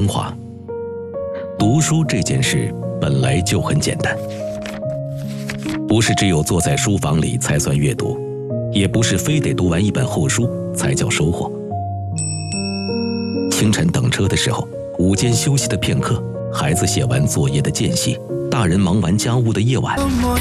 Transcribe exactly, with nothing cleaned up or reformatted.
升华。读书这件事本来就很简单，不是只有坐在书房里才算阅读，也不是非得读完一本厚书才叫收获。清晨等车的时候，午间休息的片刻，孩子写完作业的间隙，大人忙完家务的夜晚，